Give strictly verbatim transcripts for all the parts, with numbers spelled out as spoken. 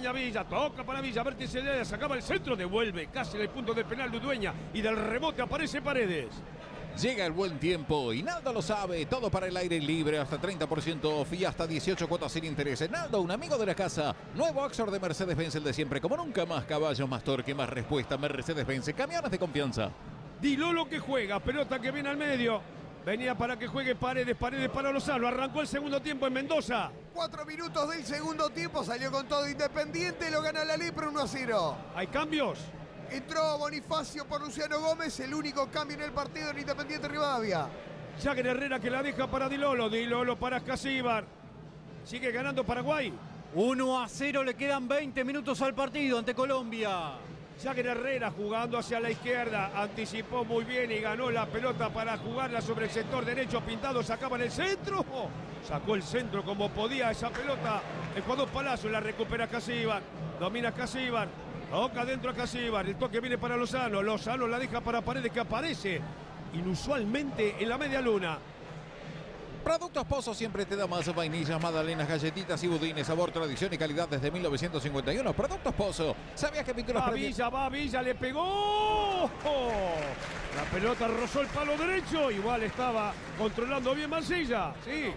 Udueña Villa, toca para Villa, vértice de área, sacaba el centro, devuelve casi en el punto del penal de Udueña y del rebote aparece Paredes. Llega el buen tiempo y Naldo lo sabe, todo para el aire libre, hasta treinta por ciento off y hasta dieciocho cuotas sin interés. Naldo, un amigo de la casa, nuevo Oxford de Mercedes-Benz, el de siempre, como nunca, más caballos, más torque, más respuesta, Mercedes-Benz, camiones de confianza. Di Lolo que juega, pelota que viene al medio, venía para que juegue Paredes, Paredes para Lozano, arrancó el segundo tiempo en Mendoza. Cuatro minutos del segundo tiempo, salió con todo Independiente, lo gana la Lepre uno a cero. ¿Hay cambios? Entró Bonifacio por Luciano Gómez, el único cambio en el partido en Independiente Rivadavia. Jagger Herrera que la deja para Di Lolo, Di Lolo para Casíbar. Sigue ganando Paraguay. uno a cero, le quedan veinte minutos al partido ante Colombia. Jagger Herrera jugando hacia la izquierda, anticipó muy bien y ganó la pelota para jugarla sobre el sector derecho. Pintado sacaba en el centro, oh, sacó el centro como podía esa pelota. El jugador Palacio la recupera Casíbar, domina Casíbar, toca dentro a Casíbar, el toque viene para Lozano, Lozano la deja para Paredes que aparece inusualmente en la media luna. Productos Pozo siempre te da más vainillas, magdalenas, galletitas y budines, sabor, tradición y calidad desde mil novecientos cincuenta y uno. Productos Pozo. ¿Sabías que Pinturas Va Premier? Villa, va Villa, le pegó. ¡Oh! La pelota rozó el palo derecho, igual estaba controlando bien Mancilla, sí.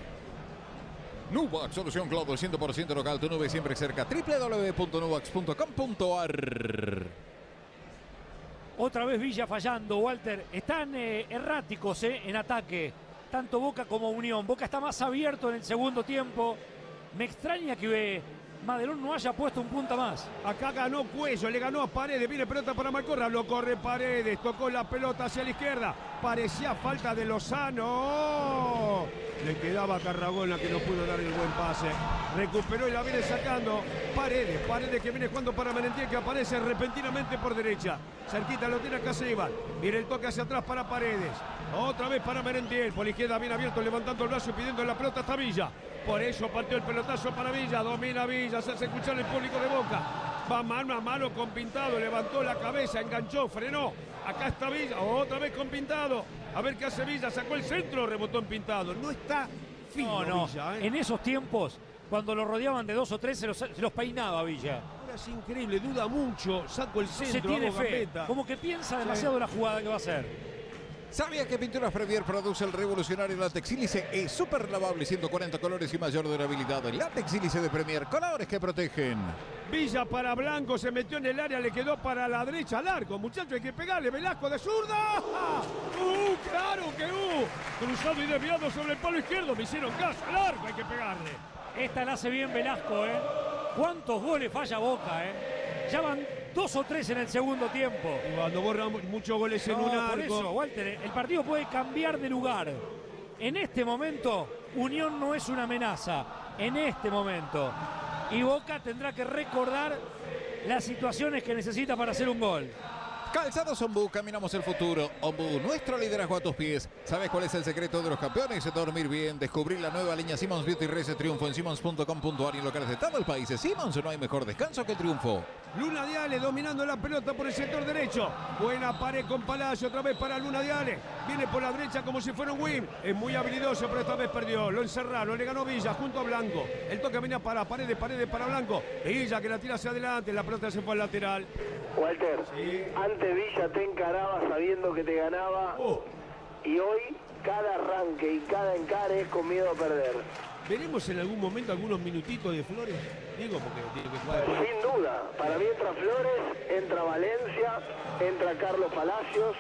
Nuvax, solución cloud cien por ciento local, tu nube siempre cerca. doble u doble u doble u punto nuvax punto com punto a r. Otra vez Villa fallando, Walter. Están eh, erráticos eh, en ataque, tanto Boca como Unión. Boca está más abierto en el segundo tiempo. Me extraña que eh, Madelón no haya puesto un punta más. Acá ganó Cuello, le ganó a Paredes, viene pelota para Malcorra, lo corre Paredes, tocó la pelota hacia la izquierda, parecía falta de Lozano. Le quedaba a Carragona que no pudo dar el buen pase. Recuperó y la viene sacando Paredes. Paredes que viene jugando para Merentiel, que aparece repentinamente por derecha. Cerquita lo tiene Casíbar. Viene el toque hacia atrás para Paredes. Otra vez para Merentiel. Por la izquierda bien abierto, levantando el brazo y pidiendo la pelota hasta Villa. Por eso partió el pelotazo para Villa. Domina Villa, se hace escuchar el público de Boca. Va mano a mano con Pintado. Levantó la cabeza, enganchó, frenó. Acá está Villa, otra vez con Pintado. A ver qué hace Villa, sacó el centro, rebotó en Pintado. No está fino No, no. Villa, ¿eh? En esos tiempos, cuando lo rodeaban de dos o tres, se los, se los peinaba Villa. Ahora es increíble, duda mucho, saco el centro, Se tiene hago fe, gambeta. como que piensa demasiado en la jugada que va a hacer. ¿Sabía que Pinturas Premier produce el revolucionario látex sílice? Es súper lavable, ciento cuarenta colores y mayor durabilidad. El látex sílice de Premier, colores que protegen. Villa para Blanco, se metió en el área, le quedó para la derecha, largo, muchachos, hay que pegarle, Velasco de zurda. ¡Uh, claro que uh! Cruzado y desviado sobre el palo izquierdo, me hicieron caso, largo, hay que pegarle. Esta la hace bien Velasco, ¿eh? ¿Cuántos goles falla Boca, eh? Ya van dos o tres en el segundo tiempo. Y cuando borra muchos goles en No, un por arco. eso, Walter, el partido puede cambiar de lugar. En este momento, Unión no es una amenaza. En este momento. Y Boca tendrá que recordar las situaciones que necesita para hacer un gol. Calzados Ombú, caminamos el futuro. Ombú, nuestro liderazgo a tus pies. ¿Sabes cuál es el secreto de los campeones? Dormir bien, descubrir la nueva línea Simmons Beauty Rese Triunfo en simmons punto com punto a r y en locales de todo el país. Simmons, no hay mejor descanso que el triunfo. Luna Diale dominando la pelota por el sector derecho. Buena pared con Palacio, otra vez para Luna Diale. Viene por la derecha como si fuera un win. Es muy habilidoso, pero esta vez perdió. Lo encerraron, le ganó Villa junto a Blanco. El toque venía para Paredes, Paredes para Blanco. Villa que la tira hacia adelante, la pelota se fue al lateral. Walter, Sí. antes Villa te encaraba sabiendo que te ganaba Oh, y hoy cada arranque y cada encare es con miedo a perder. ¿veremos en algún momento algunos minutitos de Flores? Digo, porque tiene que jugar después. Sin duda, para mí entra Flores, entra Valencia, entra Carlos Palacios.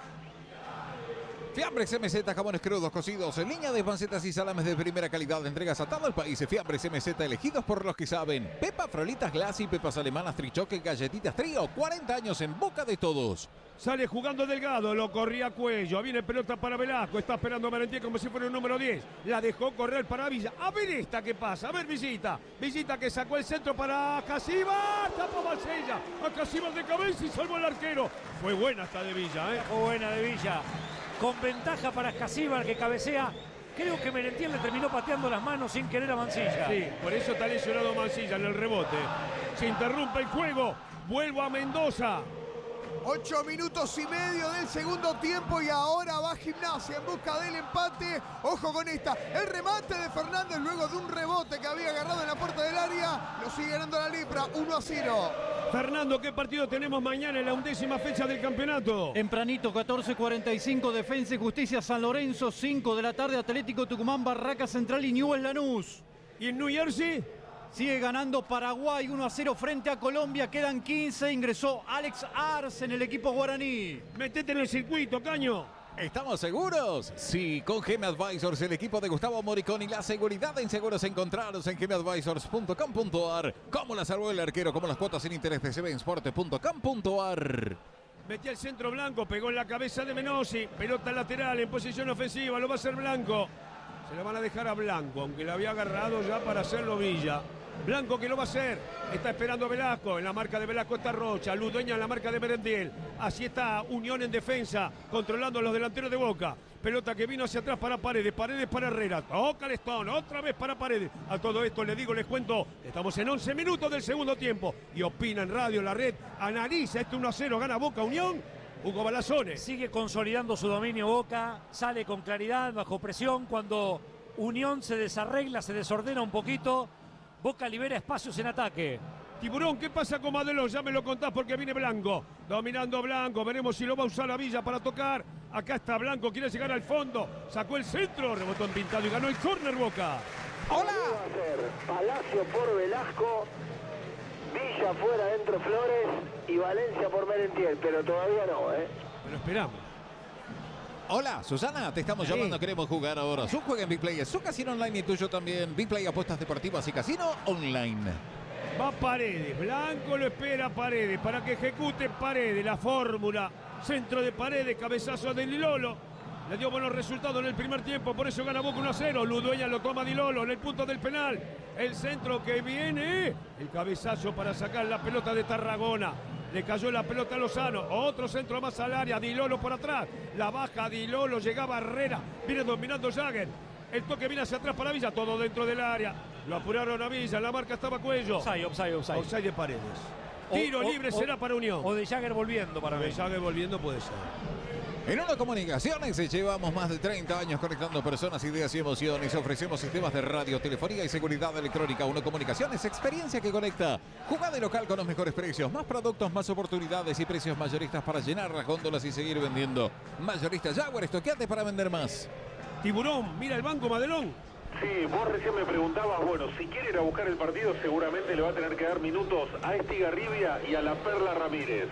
Fiambres M Z, jamones crudos cocidos, en línea de pancetas y salames de primera calidad, entregas a todo el país. Fiambres M Z, elegidos por los que saben. Pepa, Frolitas, Glassy, pepas alemanas, trichoque, galletitas, trío, cuarenta años en boca de todos. Sale jugando Delgado, lo corría Cuello. Viene pelota para Velasco. Está esperando a Merentiel como si fuera el número diez. La dejó correr para Villa. A ver esta que pasa. A ver Villita. Villita que sacó el centro para Casíbar. Tapó Mancilla. A Casíbar de cabeza y salvó el arquero. Fue buena esta de Villa, ¿eh? Fue buena de Villa. Con ventaja para Casíbar que cabecea. Creo que Merentiel le terminó pateando las manos sin querer a Mancilla. Sí, por eso está lesionado Mancilla en el rebote. Se interrumpe el juego. Vuelvo a Mendoza. Ocho minutos y medio del segundo tiempo y ahora va Gimnasia en busca del empate. Ojo con esta. El remate de Fernández luego de un rebote que había agarrado en la puerta del área. Lo sigue ganando la Lepra, uno a cero. Fernando, ¿qué partido tenemos mañana en la undécima fecha del campeonato? Tempranito, catorce cuarenta y cinco, Defensa y Justicia San Lorenzo, cinco de la tarde, Atlético Tucumán, Barraca Central y Newell's Lanús. ¿Y en New Jersey? Sigue ganando Paraguay uno a cero frente a Colombia, quedan quince, ingresó Alex Ars en el equipo guaraní. Metete en el circuito, Caño. ¿Estamos seguros? Sí, con G M Advisors, el equipo de Gustavo Moriconi, la seguridad en seguros encontraros en gm advisors punto com punto a r. Como la salvó el arquero, como las cuotas sin interés de cbensport punto com punto a r. Metí al centro Blanco, pegó en la cabeza de Menossi, pelota lateral en posición ofensiva, lo va a hacer Blanco. Se lo van a dejar a Blanco, aunque lo había agarrado ya para hacerlo Villa. Blanco que lo va a hacer, está esperando Velasco, en la marca de Velasco está Rocha, Ludueña en la marca de Merendiel, así está Unión en defensa, controlando a los delanteros de Boca, pelota que vino hacia atrás para Paredes, Paredes para Herrera, toca el Stone, otra vez para Paredes, a todo esto les digo, les cuento, estamos en once minutos del segundo tiempo, y opina en radio, la red, analiza este uno a cero, gana Boca Unión, Hugo Balazones. Sigue consolidando su dominio Boca, sale con claridad, bajo presión, cuando Unión se desarregla, se desordena un poquito, Boca libera espacios en ataque. Tiburón, ¿qué pasa con Madelón? Ya me lo contás porque viene Blanco. Dominando Blanco, veremos si lo va a usar a Villa para tocar. Acá está Blanco, quiere llegar al fondo. Sacó el centro, rebotó en pintado y ganó el córner Boca. ¡Hola! Va a ser Palacio por Velasco, Villa fuera dentro Flores y Valencia por Merentiel, pero todavía no, ¿eh? Pero esperamos. Hola, Susana, te estamos Sí. llamando, queremos jugar ahora. Su juega en Big Play, es su casino online y tuyo también. Big Play, apuestas deportivas y casino online. Va Paredes, Blanco lo espera Paredes para que ejecute Paredes la fórmula. Centro de Paredes, cabezazo de Lilolo. Le dio buenos resultados en el primer tiempo, por eso gana Boca uno a cero. Ludueña lo toma Dilolo en el punto del penal. El centro que viene, el cabezazo para sacar la pelota de Tarragona. Le cayó la pelota a Lozano, otro centro más al área, Dilolo por atrás. La baja Dilolo, llegaba Herrera, viene dominando Jagger. El toque viene hacia atrás para Villa, todo dentro del área. Lo apuraron a Villa, la marca estaba Cuello. Offside, offside, offside. Offside de Paredes. O- Tiro o- libre o- será para Unión. O de Jagger volviendo para mí. De Jagger volviendo puede ser. En Uno Comunicaciones llevamos más de treinta años conectando personas, ideas y emociones. Ofrecemos sistemas de radio, telefonía y seguridad electrónica. Uno Comunicaciones, experiencia que conecta. Jugá de local con los mejores precios, más productos, más oportunidades y precios mayoristas para llenar las góndolas y seguir vendiendo. Mayorista Jaguar, estoqueate para vender más. Tiburón, mira el banco Madelón. Sí, vos recién me preguntabas, bueno, si quiere ir a buscar el partido seguramente le va a tener que dar minutos a Estigarribia y a la Perla Ramírez.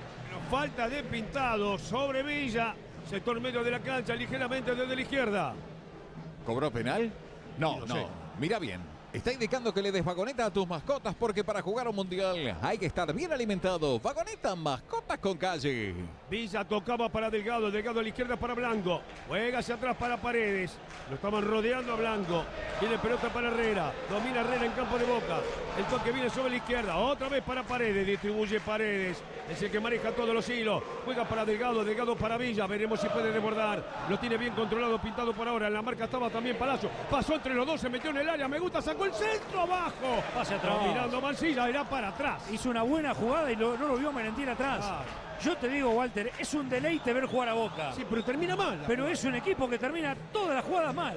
Falta de pintado sobre Villa. Sector medio de la cancha, ligeramente desde la izquierda. ¿Cobró penal? No, No no. sé. Mira bien. Está indicando que le des vagoneta a tus mascotas porque para jugar un mundial hay que estar bien alimentado. Vagoneta, mascotas con calle. Villa tocaba para Delgado, Delgado a la izquierda para Blanco. Juega hacia atrás para Paredes. Lo estaban rodeando a Blanco. Viene pelota para Herrera. Domina Herrera en campo de Boca. El toque viene sobre la izquierda. Otra vez para Paredes. Distribuye Paredes. Es el que maneja todos los hilos. Juega para Delgado, Delgado para Villa. Veremos si puede desbordar. Lo tiene bien controlado, pintado por ahora. En la marca estaba también Palacio. Pasó entre los dos, se metió en el área. Me gusta, sacó el centro abajo. Pase atrás. Dominando Mancilla, era para atrás. Hizo una buena jugada y lo- no lo vio Merentiel atrás. Claro. Yo te digo, Walter, es un deleite ver jugar a Boca. Sí, pero termina mal. Pero es un equipo que termina todas las jugadas mal.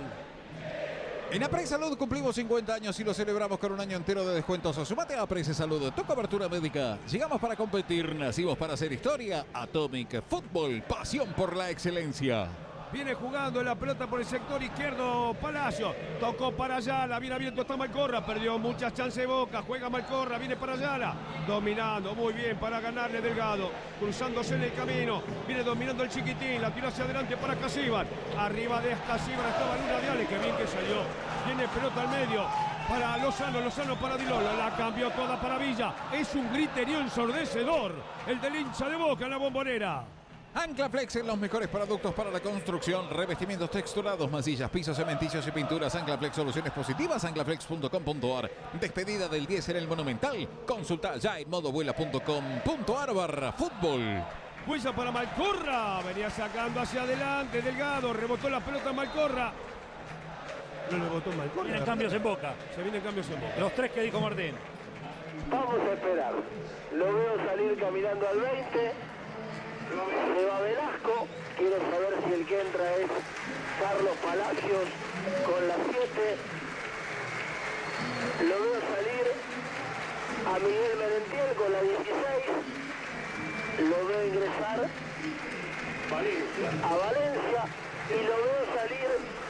En Apres Salud cumplimos cincuenta años y lo celebramos con un año entero de descuentos. Sumate a Apres Salud, tu cobertura médica. Llegamos para competir, nacimos para hacer historia. Atomic Fútbol, pasión por la excelencia. Viene jugando la pelota por el sector izquierdo Palacio. Tocó para Ayala. Viene abierto está Malcorra. Perdió muchas chances Boca. Juega Malcorra. Viene para Ayala. Dominando muy bien para ganarle Delgado. Cruzándose en el camino. Viene dominando el chiquitín. La tiró hacia adelante para Casíbar. Arriba de Casíbar estaba Luna Diales. Qué bien que salió. Viene pelota al medio. Para Lozano, Lozano para Dilolo. La cambió toda para Villa. Es un griterío ensordecedor. El del hincha de Boca en la Bombonera. Anclaflex en los mejores productos para la construcción, revestimientos texturados, masillas, pisos, cementicios y pinturas. Anclaflex, soluciones positivas, anclaflex punto com punto a r. Despedida del diez en el Monumental. Consulta ya en modovuela punto com punto a r barra fútbol. Huella para Malcorra. Venía sacando hacia adelante Delgado. Rebotó la pelota Malcorra. No le botó Malcorra. Vienen cambios en Boca. Se vienen cambios en Boca. Los tres que dijo Martín. Vamos a esperar. Lo veo salir caminando al veinte. Se va Velasco. Quiero saber si el que entra es Carlos Palacios con la siete. Lo veo salir a Miguel Merentiel con la dieciséis. Lo veo ingresar a Valencia. Y lo veo salir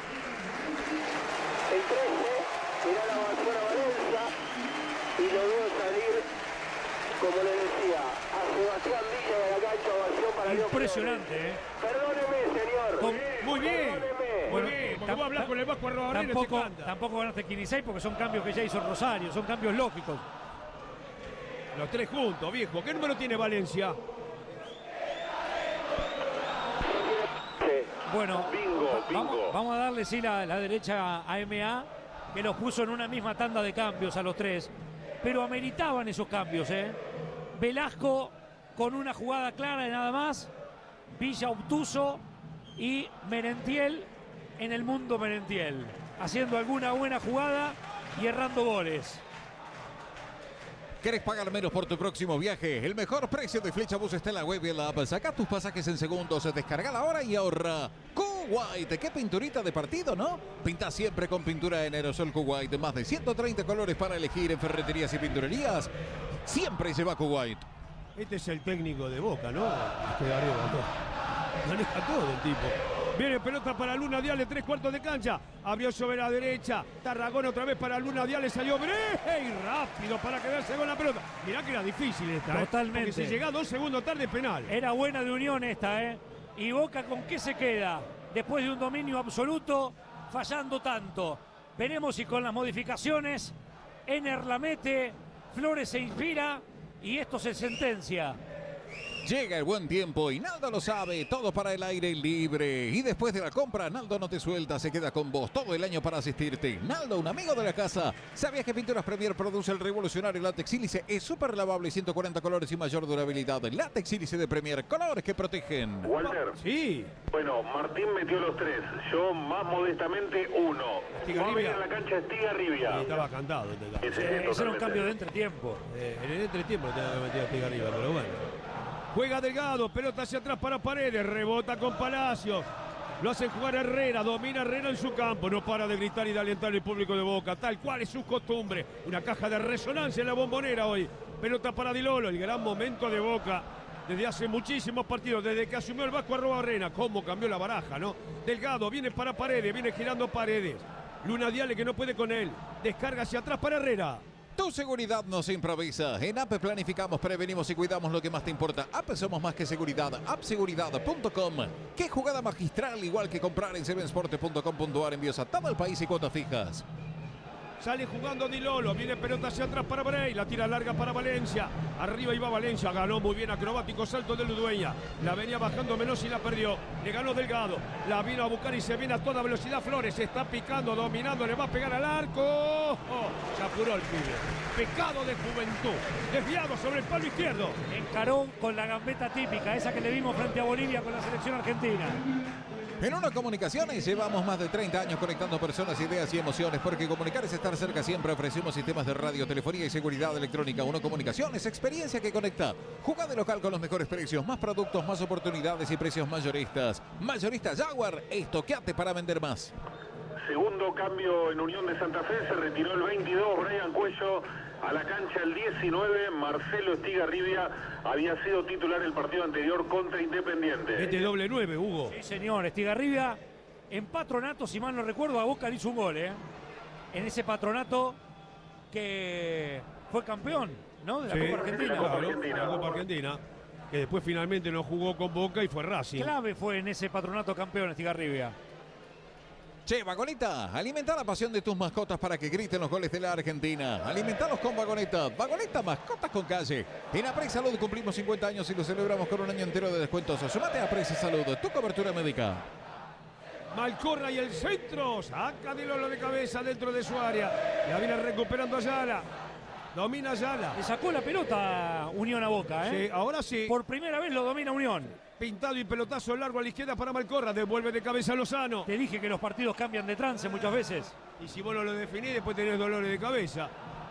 el trece. Mirá la ovación a Valencia. Y lo veo salir, como le decía, a Sebastián Villa de la cancha, ovación para Leo Impresionante, ¿eh? Perdóneme, señor. Con- Muy bien. Perdóneme. Muy bien. Porque vos hablas con el Vasco Arrobarrena y te Tampoco, canta. tampoco ganaste quince y seis porque son cambios que ya hizo Rosario, son cambios lógicos. Los tres juntos, viejo. ¿Qué número tiene Valencia? Sí. Bueno, Bingo, va- bingo. Vamos, vamos a darle sí la, la derecha a M A, que los puso en una misma tanda de cambios a los tres. Pero ameritaban esos cambios, ¿eh? Velasco con una jugada clara y nada más. Villa obtuso y Merentiel en el mundo Merentiel. Haciendo alguna buena jugada y errando goles. ¿Querés pagar menos por tu próximo viaje? El mejor precio de Flechabús está en la web y en la app. Saca tus pasajes en segundos, descarga ahora y ahorra. Kuwait, qué pinturita de partido, ¿no? Pinta siempre con pintura en aerosol Kuwait. Más de ciento treinta colores para elegir en ferreterías y pinturerías. Siempre lleva Kuwait. Este es el técnico de Boca, ¿no? Este de arriba, todo. Maneja todo el tipo. Viene pelota para Luna Diale, tres cuartos de cancha. Abrió sobre la derecha. Tarragón otra vez para Luna Diale. Salió Brey. Rápido para quedarse con la pelota. Mirá que era difícil esta. Totalmente. ¿eh? Porque si llega dos segundos tarde, penal. Era buena de Unión esta, ¿eh? Y Boca, ¿con qué se queda? Después de un dominio absoluto, fallando tanto. Veremos si con las modificaciones, Ener la mete, Flores se inspira y esto se sentencia. Llega el buen tiempo y Naldo lo sabe, todo para el aire libre. Y después de la compra, Naldo no te suelta, se queda con vos todo el año para asistirte. Naldo, un amigo de la casa. ¿Sabías que Pinturas Premier produce el revolucionario látex ílice? Es súper lavable, ciento cuarenta colores y mayor durabilidad. Látex ílice de Premier, colores que protegen. Walter, Sí. bueno, Martín metió los tres. Yo, más modestamente, uno. Va a venir en la cancha Estigarribia. Y estaba cantado este caso. Ese, Eh, ese era un totalmente. cambio de entretiempo. Eh, en el entretiempo te ha metido a Tiga arriba, pero bueno. Juega Delgado, pelota hacia atrás para Paredes, rebota con Palacios. Lo hacen jugar Herrera, domina Herrera en su campo. No para de gritar y de alentar el público de Boca, tal cual es su costumbre. Una caja de resonancia en la Bombonera hoy. Pelota para Di Lolo, el gran momento de Boca. Desde hace muchísimos partidos, desde que asumió el Vasco Arrobarrena, cómo cambió la baraja, ¿no? Delgado viene para Paredes, viene girando Paredes. Luna Diale que no puede con él. Descarga hacia atrás para Herrera. Tu seguridad no se improvisa. En A P E planificamos, prevenimos y cuidamos lo que más te importa. A P E somos más que seguridad. app seguridad punto com. Qué jugada magistral, igual que comprar en seven sports punto com punto ar. Envíos a todo el país y cuotas fijas. Sale jugando Di Lolo, viene pelota hacia atrás para Brey, la tira larga para Valencia. Arriba iba Valencia, ganó muy bien, acrobático salto de Ludueña. La venía bajando Menos y la perdió. Le ganó Delgado, la vino a buscar y se viene a toda velocidad Flores. Está picando, dominando, le va a pegar al arco. Oh, se apuró el pibe. Pecado de juventud. Desviado sobre el palo izquierdo. Encaró con la gambeta típica, esa que le vimos frente a Bolivia con la selección argentina. En Uno Comunicaciones llevamos más de treinta años conectando personas, ideas y emociones, porque comunicar es estar cerca siempre. Ofrecemos sistemas de radio, telefonía y seguridad electrónica. Uno Comunicaciones, experiencia que conecta. Jugá de local con los mejores precios, más productos, más oportunidades y precios mayoristas. Mayorista Jaguar, estoqueate para vender más. Segundo cambio en Unión de Santa Fe, se retiró el veintidós, Brian Cuello a la cancha el diecinueve, Marcelo Estigarribia había sido titular el partido anterior contra Independiente. Este doble nueve, Hugo. Sí, señor, Estigarribia en Patronato, si mal no recuerdo, a Boca le hizo un gol, ¿eh? En ese Patronato que fue campeón, ¿no? De la Sí, Copa Argentina. claro, Argentina. la Copa Argentina. Que después finalmente no jugó con Boca y fue Racing. Clave fue en ese Patronato campeón Estigarribia. Che, Vagoneta, alimenta la pasión de tus mascotas para que griten los goles de la Argentina. Alimentalos con Vagoneta. Vagoneta, mascotas con calle. En Apres Salud cumplimos cincuenta años y lo celebramos con un año entero de descuentos. Sumate a Apres Salud, tu cobertura médica. Malcorra y el centro. Saca Di Lolo de cabeza dentro de su área. La viene recuperando Ayala. Domina Ayala. Le sacó la pelota Unión a Boca, ¿eh? Sí, ahora sí. Por primera vez lo domina Unión. Pintado y pelotazo largo a la izquierda para Malcorra. Devuelve de cabeza a Lozano. Te dije que los partidos cambian de trance muchas veces. Y si vos no lo definís, después tenés dolores de cabeza.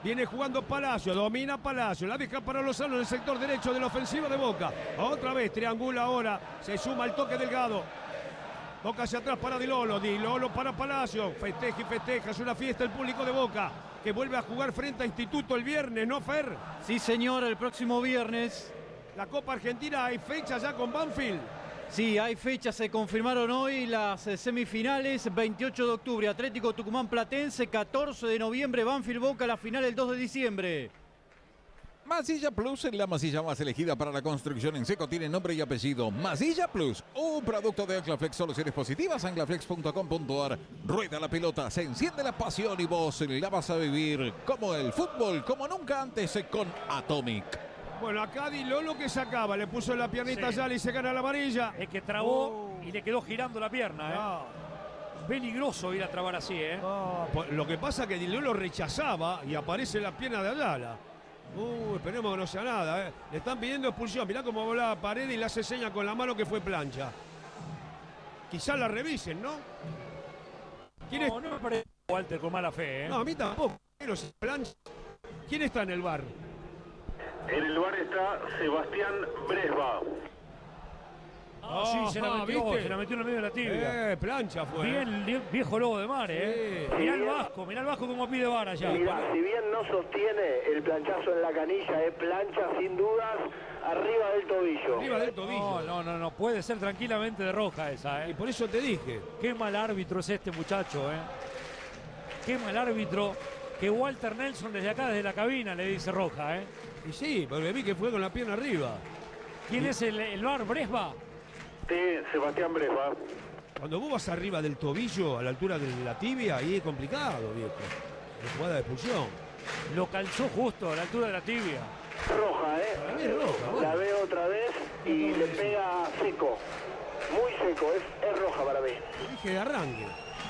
Viene jugando Palacio, domina Palacio, la deja para Lozano en el sector derecho de la ofensiva de Boca. Otra vez triangula ahora, se suma el toque Delgado. Boca hacia atrás para Di Lolo, Di Lolo para Palacio. Festeja y festeja, es una fiesta el público de Boca, que vuelve a jugar frente a Instituto el viernes, ¿no, Fer? Sí, señor, el próximo viernes. La Copa Argentina, hay fecha ya con Banfield. Sí, hay fechas, se confirmaron hoy las semifinales, veintiocho de octubre, Atlético Tucumán Platense, catorce de noviembre, Banfield Boca, la final el dos de diciembre. Masilla Plus es la masilla más elegida para la construcción en seco. Tiene nombre y apellido. Masilla Plus, un producto de Anclaflex. Soluciones positivas, anclaflex punto com punto ar. Rueda la pelota, se enciende la pasión y vos la vas a vivir como el fútbol, como nunca antes con Atomic. Bueno, acá Di Lolo que sacaba, le puso la piernita Sí. ya y se gana la amarilla. Es que trabó Oh. y le quedó girando la pierna. ¿eh? Ah, Peligroso ir a trabar así. ¿eh? ah, po- lo que pasa es que Di Lolo rechazaba y aparece la pierna de Ayala. Uh, esperemos que no sea nada, ¿eh? Le están pidiendo expulsión. Mirá cómo volaba Paredes y le hace seña con la mano que fue plancha. Quizás la revisen, ¿no? ¿Quién No, es? no me parece Walter con mala fe. ¿eh? No, a mí tampoco. Pero si plancha. ¿Quién está en el bar? En el bar está Sebastián Bresba. Ah, sí, se la, Ah, metió, ¿viste? se la metió en el medio de la tibia. Eh, plancha fue. Bien, li- viejo lobo de mar, ¿eh? Sí. Mirá el Vasco, mirá el Vasco como pide vara ya. Mirá, si bien no sostiene el planchazo en la canilla, es plancha sin dudas arriba del tobillo. Arriba del tobillo. No, no, no, no, puede ser tranquilamente de roja esa, Y ¿eh? por eso te dije. Qué mal árbitro es este muchacho, ¿eh? Qué mal árbitro que Walter Nelson desde acá, desde la cabina, le dice roja, ¿eh? Y sí, porque vi que fue con la pierna arriba. ¿Quién es el, el bar Bresba? Sí, Sebastián Bresba. Cuando vos vas arriba del tobillo, a la altura de la tibia, ahí es complicado, viejo. Es jugada de expulsión. Lo calzó justo a la altura de la tibia. Roja, ¿eh? Para mí es roja, bueno. La veo otra vez y le pega seco. Muy seco, es, es roja para mí. Te dije de arranque.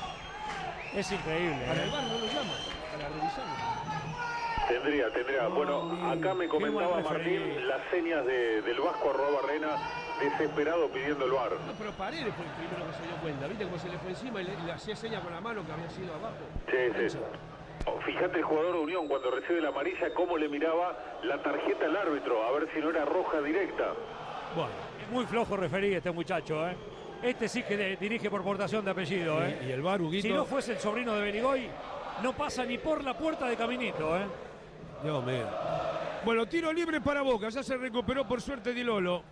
Es increíble. Para ¿eh? el bar no lo llaman, para revisarlo. Tendría, tendría. Bueno, acá me comentaba Qué buen Martín referido. las señas de, del Vasco arroba Arena, desesperado pidiendo el bar. No, pero Paredes fue el primero que se dio cuenta. ¿Viste cómo se le fue encima y le, y le hacía seña con la mano que había sido abajo? Sí, sí. Oh, fíjate el jugador de Unión cuando recibe la amarilla, cómo le miraba la tarjeta al árbitro, a ver si no era roja directa. Bueno, Es muy flojo referí este muchacho, ¿eh? Este sí que de- dirige por portación de apellido, ¿eh? y, y el bar, Huguito. Si no fuese el sobrino de Berigoy, no pasa ni por la puerta de Caminito, ¿eh? Dios mío. Bueno, tiro libre para Boca. Ya se recuperó por suerte Di Lolo.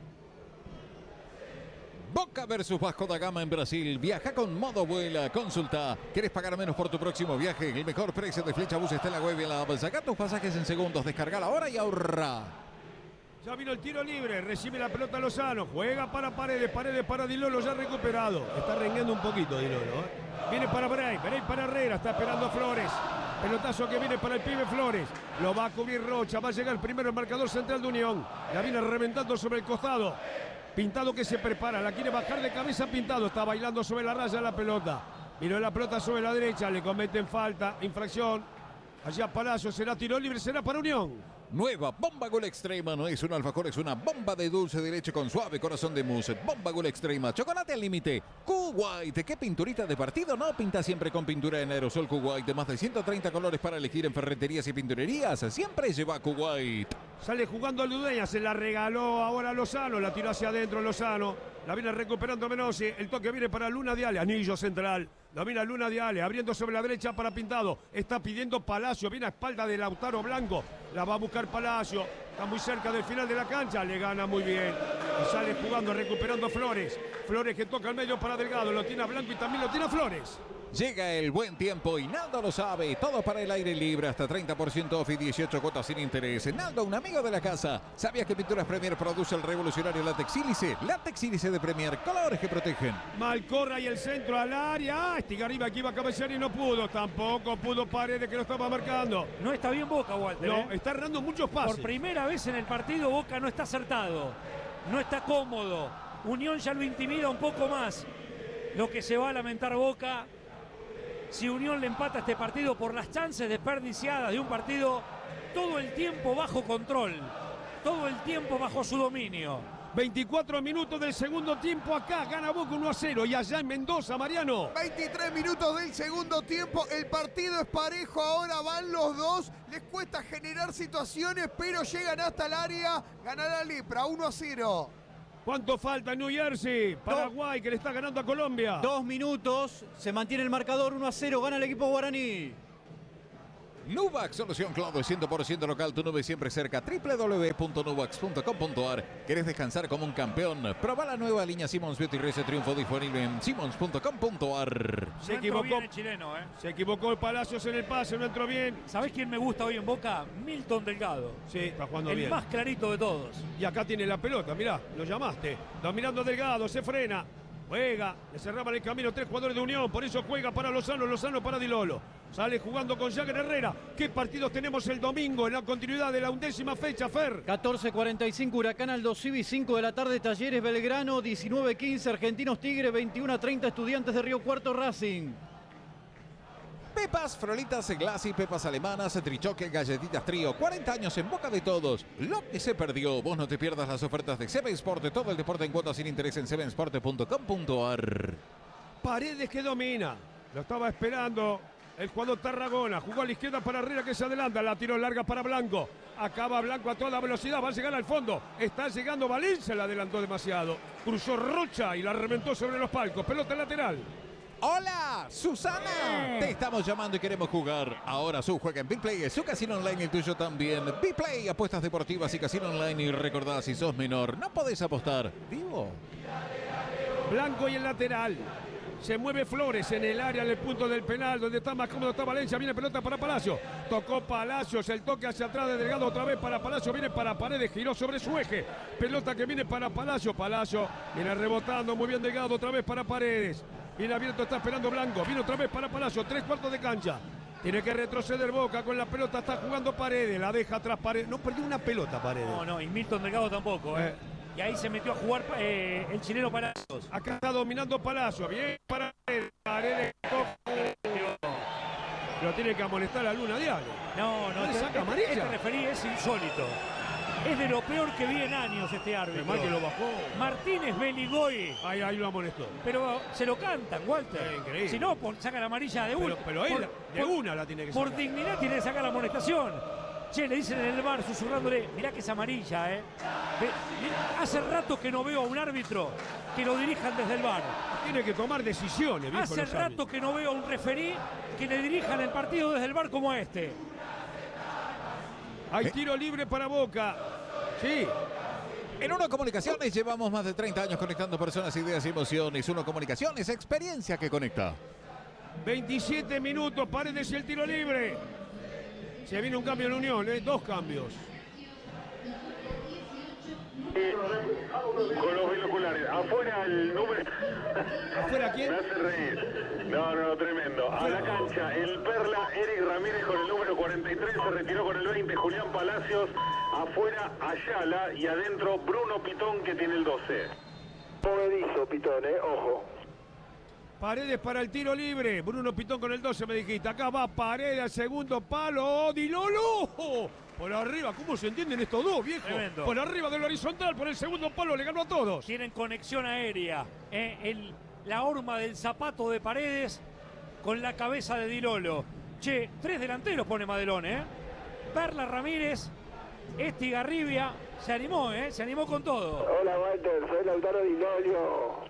Boca versus Vasco da Gama en Brasil. Viaja con modo vuela. Consulta. ¿Quieres pagar menos por tu próximo viaje? El mejor precio de Flecha Bus está en la web y en la app. Saca tus pasajes en segundos. Descarga ahora y ahorra. Ya vino el tiro libre. Recibe la pelota Lozano. Juega para Paredes. Paredes para Di Lolo. Ya recuperado. Está rengueando un poquito Di Lolo, ¿eh? Viene para Bray. Bray para Herrera. Está esperando a Flores. Pelotazo que viene para el pibe Flores. Lo va a cubrir Rocha. Va a llegar primero el marcador central de Unión. La viene reventando sobre el costado. Pintado que se prepara. La quiere bajar de cabeza Pintado. Está bailando sobre la raya la pelota. Miró la pelota sobre la derecha. Le cometen falta. Infracción. Allá Palacio. Será tiro libre. Será para Unión. Nueva Bomba Gol Extrema. No es un alfajor, es una bomba de dulce de leche con suave corazón de mousse. Bomba Gol Extrema. Chocolate al límite. Q-White. ¿Qué pinturita de partido? No, pinta siempre con pintura en aerosol Q-White. De más de ciento treinta colores para elegir en ferreterías y pinturerías. Siempre lleva Q-White. Sale jugando a Ludeña, se la regaló ahora Lozano, la tiró hacia adentro Lozano, la viene recuperando Menossi, el toque viene para Luna Diale, anillo central, domina Luna Diale, abriendo sobre la derecha para Pintado, está pidiendo Palacio, viene a espalda de Lautaro Blanco, la va a buscar Palacio, está muy cerca del final de la cancha, le gana muy bien, y sale jugando, recuperando Flores, Flores que toca al medio para Delgado, lo tiene a Blanco y también lo tiene a Flores. Llega el buen tiempo y Naldo lo sabe. Todo para el aire libre, hasta treinta por ciento off y dieciocho cuotas sin interés. Naldo, un amigo de la casa. ¿Sabías que Pinturas Premier produce el revolucionario látex sílice? Látex sílice de Premier, colores que protegen. Malcorra y el centro al área. Ah, Estigarriba que iba a cabecear y no pudo. Tampoco pudo Paredes que lo estaba marcando. No está bien Boca, Walter. No, ¿eh? está errando muchos pases. Por primera vez en el partido Boca no está acertado. No está cómodo. Unión ya lo intimida un poco más. Lo que se va a lamentar Boca si Unión le empata este partido por las chances desperdiciadas de un partido todo el tiempo bajo control, todo el tiempo bajo su dominio. veinticuatro minutos del segundo tiempo acá, gana Boca uno a cero y allá en Mendoza, Mariano. veintitrés minutos del segundo tiempo, el partido es parejo, ahora van los dos, les cuesta generar situaciones, pero llegan hasta el área, ganará Lepra, uno a cero. ¿Cuánto falta en New Jersey? Paraguay que le está ganando a Colombia. Dos minutos, se mantiene el marcador uno a cero, gana el equipo guaraní. Nuvax, solución cloud cien por ciento local, tu nube siempre cerca. doble u doble u doble u punto nuvax punto com punto a r. ¿Querés descansar como un campeón? Proba la nueva línea Simmons Beauty Rese Triunfo disponible en simmons punto com punto a r. Se No entró equivocó. bien el chileno, ¿eh? Se equivocó el Palacios en el pase, no entró bien. ¿Sabés quién me gusta hoy en Boca? Milton Delgado. Sí, está jugando El bien. más clarito de todos. Y acá tiene la pelota, mirá, lo llamaste. Dominando Delgado, se frena. Juega, le cerraban el camino tres jugadores de Unión, por eso juega para Lozano, Lozano para Di Lolo. Sale jugando con Jagger Herrera. ¿Qué partidos tenemos el domingo en la continuidad de la undécima fecha, Fer? catorce cuarenta y cinco Huracán Aldo Civi, cinco de la tarde Talleres Belgrano, diecinueve quince Argentinos Tigre, veintiuno a treinta Estudiantes de Río Cuarto Racing. Pepas, frolitas, glassy, pepas alemanas, trichoque, galletitas trío. cuarenta años en boca de todos. Lo que se perdió. Vos no te pierdas las ofertas de Seven Sport. Todo el deporte en cuotas sin interés en seven sport punto com punto a r. Paredes que domina. Lo estaba esperando el jugador Tarragona. Jugó a la izquierda para Herrera que se adelanta. La tiró larga para Blanco. Acaba Blanco a toda velocidad. Va a llegar al fondo. Está llegando Valencia. La adelantó demasiado. Cruzó Rocha y la reventó sobre los palcos. Pelota lateral. ¡Hola, Susana! Te estamos llamando y queremos jugar. Ahora su juega en Big Play, es su casino online y el tuyo también. Big Play, apuestas deportivas y casino online. Y recordá, si sos menor, no podés apostar. ¿Vivo? Blanco y el lateral. Se mueve Flores en el área, en el punto del penal, donde está más cómodo está Valencia. Viene pelota para Palacio. Tocó Palacios, el toque hacia atrás de Delgado otra vez para Palacio. Viene para Paredes, giró sobre su eje. Pelota que viene para Palacio. Palacio viene rebotando, muy bien Delgado otra vez para Paredes. Viene abierto, está esperando Blanco. Viene otra vez para Palacio, tres cuartos de cancha. Tiene que retroceder Boca con la pelota, está jugando Paredes. La deja atrás Paredes. No perdió una pelota Paredes. No, no, y Milton Delgado tampoco, ¿eh? Eh. Y ahí se metió a jugar eh, el chileno Palacios. Acá está dominando Palacio. Bien para Paredes. Paredes. Pero tiene que amonestar a Luna Diario. No, no, ¿No le este, saca amarilla? este referí es insólito. Es de lo peor que vi en años este árbitro. Mal que lo bajó. Martínez Beligoy. Ahí, ahí lo amonestó. Pero se lo cantan, Walter. Es increíble. Si no, por, sacan amarilla de una. Pero, pero él, Por- de por- una la tiene que Por sacar. dignidad tiene que sacar la amonestación. Che, le dicen en el bar susurrándole, mirá que es amarilla, ¿eh? Ve- ve- hace rato que no veo a un árbitro que lo dirijan desde el bar. Tiene que tomar decisiones, viejo, Hace los rato árbitros. que no veo a un referí que le dirijan el partido desde el bar como este. Hay tiro libre para Boca. Sí. En Uno Comunicaciones llevamos más de treinta años conectando personas, ideas y emociones. Uno Comunicaciones, experiencia que conecta. veintisiete minutos, Paredes y el tiro libre. Se viene un cambio en Unión, ¿eh? Dos cambios. Con los binoculares. Afuera el número. ¿Afuera quién? Me hace reír. No, no, tremendo. A la cancha, el Perla, Eric Ramírez con el número cuarenta y tres, se retiró con el veinte, Julián Palacios. Afuera, Ayala. Y adentro, Bruno Pitón, que tiene el doce. Movedizo, Pitón, eh, ojo. Paredes para el tiro libre. Bruno Pitón con el doce, me dijiste. Acá va Paredes al segundo palo. ¡Oh, Di Lolo! Por arriba, ¿cómo se entienden estos dos, viejo? Tremendo. Por arriba del horizontal, por el segundo palo, le ganó a todos. Tienen conexión aérea. eh, el- la horma del zapato de Paredes con la cabeza de Di Lolo. Che, tres delanteros pone Madelón, ¿eh? Perla Ramírez, Estigarribia. Se animó, ¿eh? Se animó con todo. Hola, Walter, soy Lautaro Di Lolio.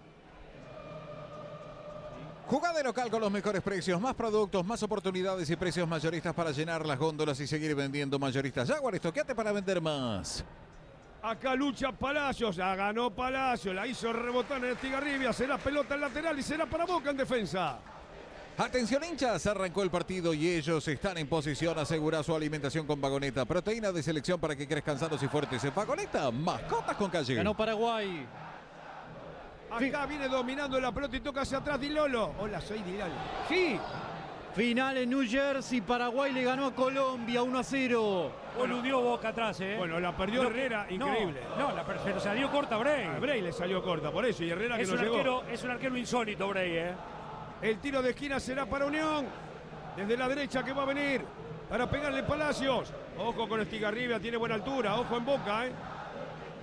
Jugá de local con los mejores precios, más productos, más oportunidades y precios mayoristas para llenar las góndolas y seguir vendiendo mayoristas. Jaguar, estoqueate para vender más. Acá lucha Palacios, la ganó Palacios, la hizo rebotar en Estigarribia, será pelota en lateral y será para Boca en defensa. Atención hinchas, arrancó el partido y ellos están en posición. Asegura su alimentación con Vagoneta, proteína de selección para que crezcan sanos y fuertes. En Vagoneta, mascotas con calle. Ganó Paraguay. Acá viene dominando la pelota y toca hacia atrás Di Lolo. Hola, soy Di Lolo. Sí, Final en New Jersey, Paraguay le ganó a Colombia uno a cero. Boludió Boca atrás, ¿eh? bueno, la perdió No, Herrera, no, increíble. No, la per- pero salió corta Bray. A Bray le salió corta, por eso, y Herrera que Es no un, llegó. arquero, es un arquero insólito, Bray, ¿eh? El tiro de esquina será para Unión. Desde la derecha que va a venir para pegarle Palacios. Ojo con Estigarribia, tiene buena altura. Ojo en Boca, ¿eh?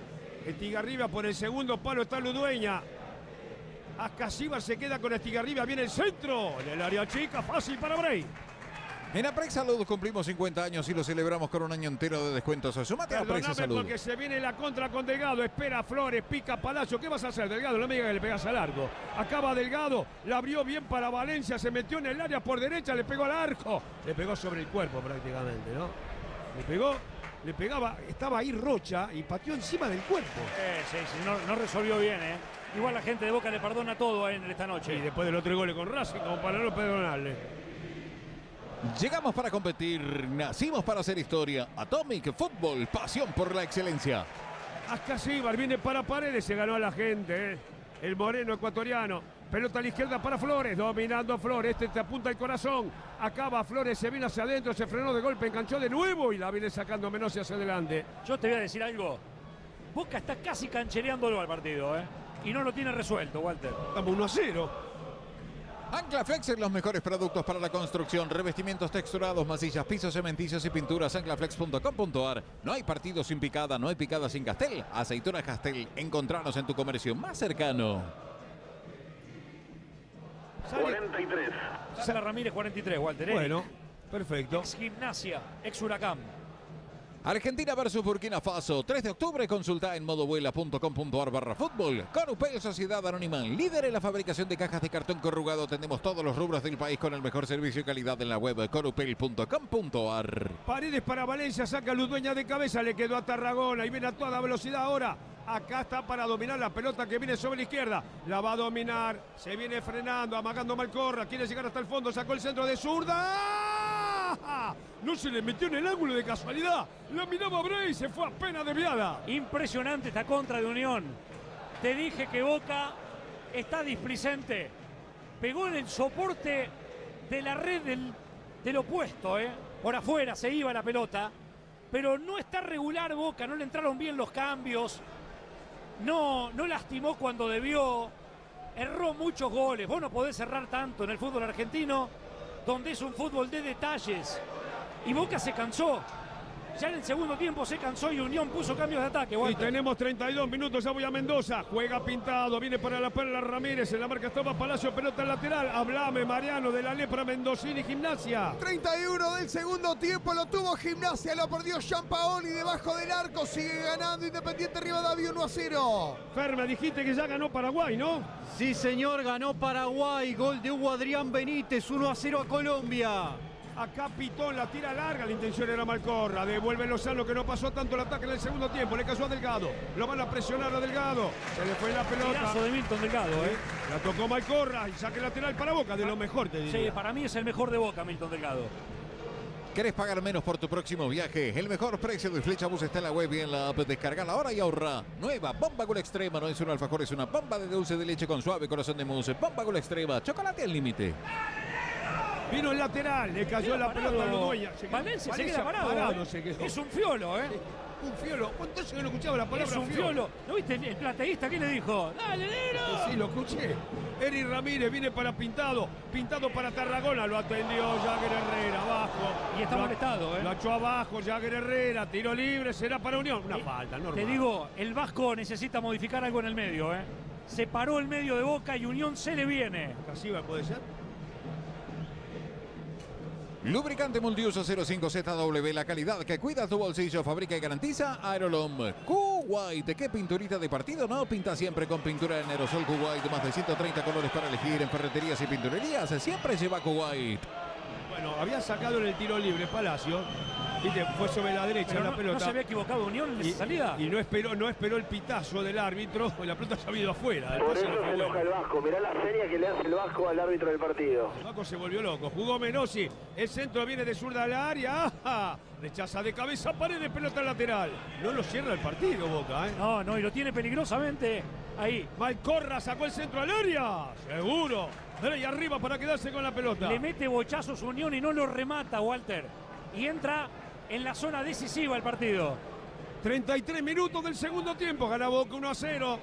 Estigarribia por el segundo palo está Ludueña. Ascasíbar se queda con Estigarribia, viene el centro. En el área chica, fácil para Bray. En Aprex Salud cumplimos cincuenta años y lo celebramos con un año entero de descuentos. Sumate a Aprex Perdóname Salud. porque se viene la contra con Delgado. Espera Flores, pica Palacio. ¿Qué vas a hacer, Delgado? No me digas que le pegas al arco. Acaba Delgado, la abrió bien para Valencia. Se metió en el área por derecha, le pegó al arco. Le pegó sobre el cuerpo prácticamente, ¿no? Le pegó, le pegaba. Estaba ahí Rocha y pateó encima del cuerpo. Eh, sí, sí, no, no resolvió bien, ¿eh? Igual la gente de Boca le perdona todo a él esta noche. Y después de los tres goles con Racing, como para no perdonarle. Llegamos para competir, nacimos para hacer historia. Atomic Fútbol, pasión por la excelencia. Ascasíbar viene para Paredes, se ganó a la gente, ¿eh? El moreno ecuatoriano. Pelota a la izquierda para Flores, dominando Flores, este te apunta el corazón. Acaba Flores, se viene hacia adentro, se frenó de golpe, enganchó de nuevo y la viene sacando Menossi hacia adelante. Yo te voy a decir algo. Boca está casi canchereándolo al partido, ¿eh? Y no lo tiene resuelto, Walter. Estamos uno a cero. Anclaflex en los mejores productos para la construcción, revestimientos texturados, masillas, pisos cementicios y pinturas. Anclaflex punto com punto ar. No hay partido sin picada, no hay picada sin Castel. Aceitunas Castel, encontranos en tu comercio más cercano. cuarenta y tres. Sala Ramírez, cuarenta y tres, Walter. Bueno, perfecto. Ex Gimnasia, ex Huracán. Argentina versus Burkina Faso, tres de octubre, consulta en modovuela punto com punto ar barra fútbol. Corupel Sociedad Anónima, líder en la fabricación de cajas de cartón corrugado. Atendemos todos los rubros del país con el mejor servicio y calidad en la web corupel punto com punto ar. Paredes para Valencia, saca Ludueña de cabeza, le quedó a Tarragona y viene a toda velocidad ahora. Acá está para dominar la pelota que viene sobre la izquierda. La va a dominar, se viene frenando, amagando Malcorra, quiere llegar hasta el fondo, sacó el centro de zurda. No se le metió en el ángulo de casualidad. La miraba Bray y se fue apenas desviada. Impresionante esta contra de Unión. Te dije que Boca está displicente. Pegó en el soporte de la red del, del opuesto, ¿eh? Por afuera se iba la pelota. Pero no está regular Boca, no le entraron bien los cambios. No, no lastimó cuando debió. Erró muchos goles. Vos no podés errar tanto en el fútbol argentino, donde es un fútbol de detalles. Y Boca se cansó. Ya en el segundo tiempo se cansó y Unión puso cambios de ataque. Y Walter. tenemos treinta y dos minutos, ya voy a Mendoza. Juega Pintado, viene para la Perla Ramírez. En la marca estaba Palacio, pelota lateral. Hablame, Mariano, de la lepra Mendocini y Gimnasia. treinta y uno del segundo tiempo, lo tuvo Gimnasia, lo perdió Giampaoli debajo del arco. Sigue ganando Independiente Rivadavia uno a cero. Ferme, dijiste que ya ganó Paraguay, ¿no? Sí, señor, ganó Paraguay. Gol de Hugo Adrián Benítez, uno a cero a Colombia. Acá Pitón la tira larga, la intención era Malcorra. Devuelve Lozano, que no pasó tanto el ataque en el segundo tiempo. Le cayó a Delgado. Lo van a presionar a Delgado. Se le fue la pelota. Tirazo de Milton Delgado, ¿eh? La tocó Malcorra y saque lateral para Boca. De lo mejor, te diría. Sí, para mí es el mejor de Boca, Milton Delgado. ¿Querés pagar menos por tu próximo viaje? El mejor precio de Flechabús está en la web y en la app. Descargala ahora y ahorra. Nueva Bomba Gol Extrema. No es un alfajor, es una bomba de dulce de leche con suave corazón de mousse. Bomba Gol Extrema. Chocolate al límite. Vino el lateral, le cayó Queda la parado. pelota a Ludueña. Valencia se queda parado. parado ¿eh? se quedó. Es un fiolo, ¿eh? Un fiolo. ¿Cuánto hace que no escuchaba la palabra Es un fiolo. ¿No viste el plateísta qué le dijo? ¡Dale, negro! Sí, lo escuché. Eri Ramírez viene para Pintado. Pintado para Tarragona. Lo atendió Jagger Herrera abajo. Y está Lo- molestado, ¿eh? Lo echó abajo Jagger Herrera. Tiro libre. Será para Unión. Una Eh, falta, normal. Te digo, el Vasco necesita modificar algo en el medio, ¿eh? Se paró el medio de Boca y Unión se le viene. Casiva puede ser. Lubricante multiuso cero cinco Z W, la calidad que cuida tu bolsillo, fabrica y garantiza Aerolom. Q-White, ¿qué pinturita de partido? No, pinta siempre con pintura en aerosol Q-White, más de ciento treinta colores para elegir en ferreterías y pinturerías, siempre lleva Q-White. Bueno, había sacado en el tiro libre Palacio. Viste, fue sobre la derecha Pero la no, pelota. ¿no se había equivocado Unión en y, esa salida? y no esperó, no esperó el pitazo del árbitro. Y la pelota se ha ido afuera. Por Después eso se le se fue enoja bueno. el Vasco. Mirá la seña que le hace el Vasco al árbitro del partido. El Vasco se volvió loco. Jugó Menossi. El centro viene de zurda al área. ¡Ajá! Rechaza de cabeza, Paredes, pelota lateral. No lo cierra el partido, Boca, ¿eh? No, no, y lo tiene peligrosamente ahí. Malcorra sacó el centro al área. Seguro. Dale ahí arriba para quedarse con la pelota. Le mete bochazos Unión y no lo remata, Walter. Y entra en la zona decisiva el partido. treinta y tres minutos del segundo tiempo. Gana Boca uno a cero.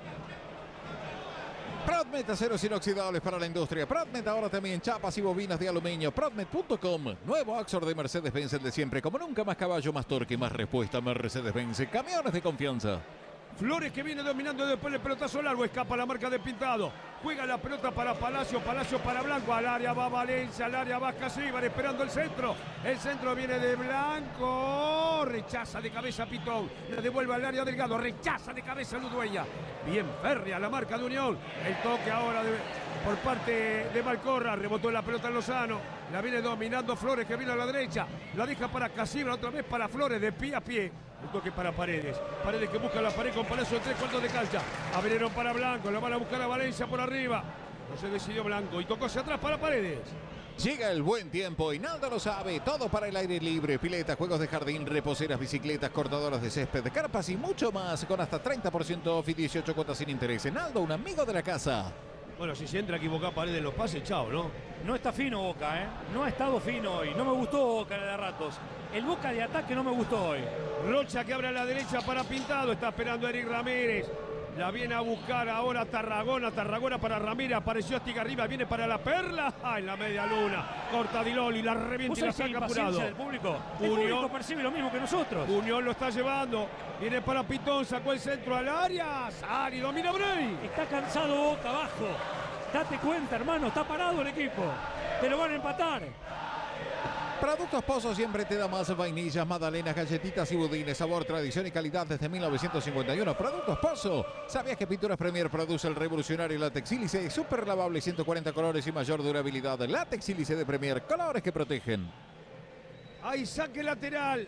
Prodmet, aceros inoxidables para la industria. Prodmet ahora también chapas y bobinas de aluminio. Prodmet punto com. Nuevo Axor de Mercedes-Benz, el de siempre. Como nunca, más caballo, más torque, más respuesta. Mercedes-Benz. Camiones de confianza. Flores que viene dominando después del pelotazo largo. Escapa la marca de Pintado. Juega la pelota para Palacio. Palacio para Blanco. Al área va Valencia. Al área va Casíbar esperando el centro. El centro viene de Blanco. Rechaza de cabeza Pitón. La devuelve al área Delgado. Rechaza de cabeza Ludueña. Bien férrea la marca de Unión. El toque ahora de, por parte de Malcorra. Rebotó la pelota en Lozano. La viene dominando Flores que viene a la derecha. La deja para Casíbar. Otra vez para Flores de pie a pie. Un toque para Paredes. Paredes que busca la pared con Palacio de tres cuartos de cancha. Abrieron para Blanco. La van a buscar a Valencia por arriba. No se decidió Blanco y tocó hacia atrás para Paredes. Llega el buen tiempo y Naldo lo sabe. Todo para el aire libre. Piletas, juegos de jardín, reposeras, bicicletas, cortadoras de césped, carpas y mucho más. Con hasta treinta por ciento off y dieciocho cuotas sin interés. Naldo, un amigo de la casa. Bueno, si se entra a equivocar Paredes en los pases, chao, ¿no? No está fino Boca, ¿eh? No ha estado fino hoy. No me gustó Boca de ratos. El Boca de ataque no me gustó hoy. Rocha que abre a la derecha para Pintado. Está esperando a Eric Ramírez. La viene a buscar ahora Tarragona. Tarragona para Ramírez. Apareció Astigarribia. Viene para la Perla. ¡Ah! En la media luna. Corta Diloli. La revienta y la saca apurado. Del público. El Unión, público percibe lo mismo que nosotros. Unión lo está llevando. Viene para Pitón. Sacó el centro al área. Sari domina Bray. Está cansado Boca abajo. Date cuenta, hermano. Está parado el equipo. Te lo van a empatar. Productos Pozo siempre te da más vainillas, magdalenas, galletitas y budines. Sabor, tradición y calidad desde mil novecientos cincuenta y uno. Productos Pozo. ¿Sabías que Pinturas Premier produce el revolucionario látex sílice? Súper lavable, ciento cuarenta colores y mayor durabilidad. Látex sílice de Premier. Colores que protegen. Hay saque lateral.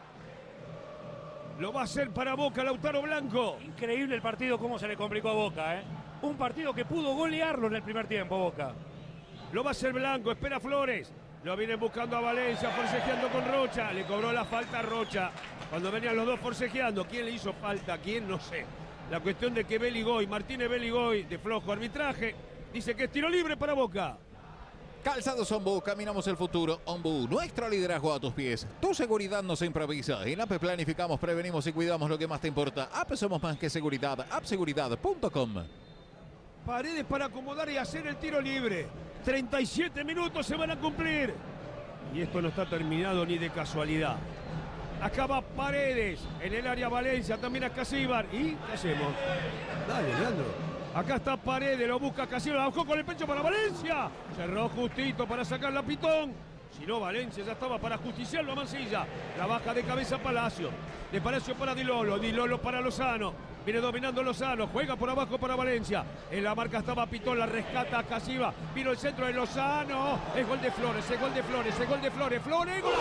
Lo va a hacer para Boca Lautaro Blanco. Increíble el partido, cómo se le complicó a Boca, ¿eh? Un partido que pudo golearlo en el primer tiempo, Boca. Lo va a hacer Blanco. Espera Flores. Lo vienen buscando a Valencia, forcejeando con Rocha. Le cobró la falta a Rocha. Cuando venían los dos forcejeando. ¿Quién le hizo falta? ¿Quién? No sé. La cuestión de que Beligoy, Martínez Beligoy, de flojo arbitraje, dice que es tiro libre para Boca. Calzados Ombu, caminamos el futuro. Ombu, nuestro liderazgo a tus pies. Tu seguridad no se improvisa. En A P E planificamos, prevenimos y cuidamos lo que más te importa. A P E somos más que seguridad. app seguridad punto com. Paredes para acomodar y hacer el tiro libre. treinta y siete minutos se van a cumplir. Y esto no está terminado ni de casualidad. Acaba Paredes en el área Valencia, también a Casíbar. ¿Y qué hacemos? Dale, Leandro. Acá está Paredes, lo busca Casíbar, la bajó con el pecho para Valencia. Cerró justito para sacar la Pitón. Si no, Valencia ya estaba para justiciarlo a Mancilla. La baja de cabeza Palacio. De Palacio para Dilolo. Dilolo para Lozano. Viene dominando Lozano. Juega por abajo para Valencia. En la marca estaba Pitón. La rescata a Casíbar. Vino el centro de Lozano. Es gol de Flores. Es gol de Flores. Es gol de Flores. Flores. ¡Gol!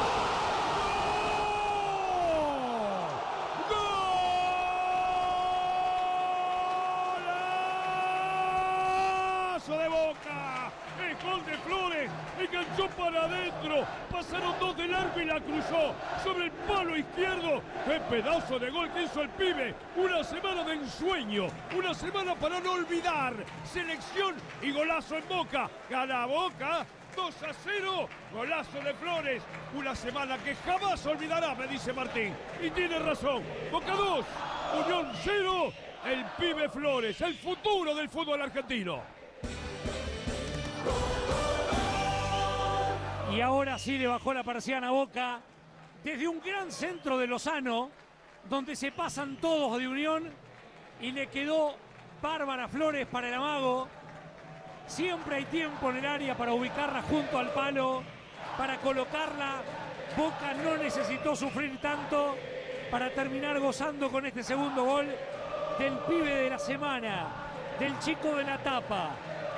De Boca, el gol de Flores, enganchó para adentro, pasaron dos del arco y la cruzó sobre el palo izquierdo. ¡Qué pedazo de gol que hizo el pibe! Una semana de ensueño, una semana para no olvidar. Selección y golazo en Boca, gana Boca dos a cero, golazo de Flores. Una semana que jamás olvidará, me dice Martín, y tiene razón. Boca dos, Unión cero, el pibe Flores, el futuro del fútbol argentino. Y ahora sí le bajó la persiana a Boca desde un gran centro de Lozano, donde se pasan todos de Unión y le quedó Bárbara Flores para el amago. Siempre hay tiempo en el área para ubicarla junto al palo, para colocarla. Boca no necesitó sufrir tanto para terminar gozando con este segundo gol del pibe de la semana, del chico de la tapa.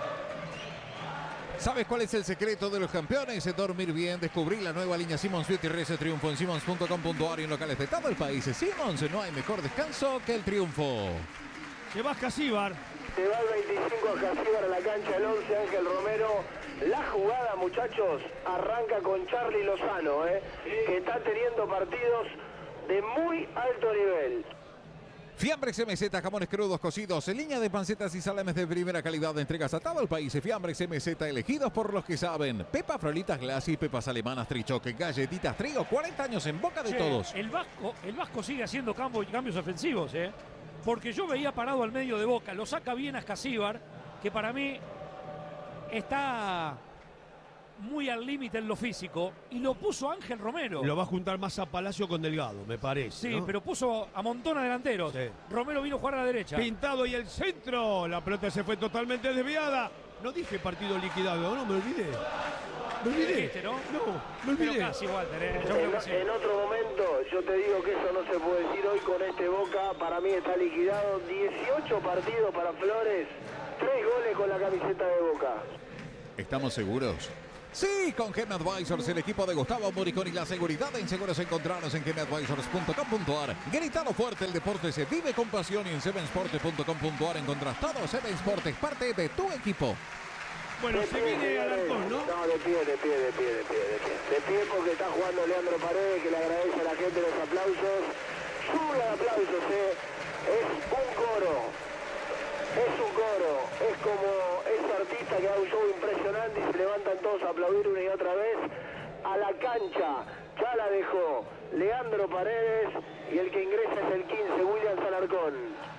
¿Sabes cuál es el secreto de los campeones? Dormir bien. Descubrí la nueva línea Simmons Beauty Rest Triunfo en simmons punto com punto ar y en locales de todo el país. Simmons, no hay mejor descanso que el triunfo. Se va Casíbar. Se va el veinticinco a Casíbar a la cancha, el once Ángel Romero. La jugada, muchachos, arranca con Charly Lozano, ¿eh? que está teniendo partidos de muy alto nivel. Fiambres M Z, jamones crudos cocidos, en línea de pancetas y salames de primera calidad de entregas a todo el país. Fiambres M Z, elegidos por los que saben. Pepa Frolitas Glassy, pepas alemanas Trichoque, galletitas Trigo, cuarenta años en boca de Che, todos. El Vasco, el Vasco sigue haciendo campo, cambios ofensivos, ¿eh? Porque yo veía parado al medio de Boca, lo saca bien a Casíbar, que para mí está muy al límite en lo físico y lo puso Ángel Romero. Lo va a juntar más a Palacio con Delgado, me parece. Sí, ¿no? pero puso a montón a delanteros. Sí. Romero vino a jugar a la derecha. Pintado y el centro. La pelota se fue totalmente desviada. No dije partido liquidado, no me olvidé. Me olvidé. Dijiste, ¿no? No, me olvidé. Pero casi, Walter, ¿eh? Yo creo En, que sí. en otro momento, yo te digo que eso no se puede decir hoy con este Boca. Para mí está liquidado. dieciocho partidos para Flores. tres goles con la camiseta de Boca. ¿Estamos seguros? Sí, con Gem Advisors, el equipo de Gustavo Moricón y la seguridad en seguros encontrarnos en gem advisors punto com punto a r. Gritalo fuerte, el deporte se vive con pasión y en seven sports punto com punto a r encontrás todo. Seven Sport es parte de tu equipo. Bueno, De se pie, viene Alarcón, ¿no? No, de pie, de pie, de pie, de pie, de pie. De pie porque está jugando Leandro Paredes, que le agradece a la gente los aplausos. Sube aplausos, ¿eh? Es un coro. Es un coro. Es como ese artista que da un show impresionante y se levantan todos a aplaudir una y otra vez. A la cancha. Ya la dejó Leandro Paredes y el que ingresa es el quince, William Alarcón.